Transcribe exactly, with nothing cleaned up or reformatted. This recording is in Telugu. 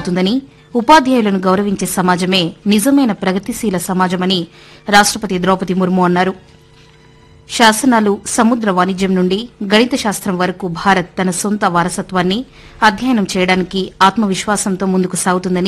అవుతుందని, ఉపాధ్యాయులను గౌరవించే సమాజమే నిజమైన ప్రగతిశీల సమాజమని రాష్టపతి ద్రౌపది ముర్ము అన్నారు. శాసనాలు, సముద్ర వాణిజ్యం నుండి గణిత శాస్త్రం వరకు భారత్ తన సొంత వారసత్వాన్ని అధ్యయనం చేయడానికి ఆత్మవిశ్వాసంతో ముందుకు సాగుతుందని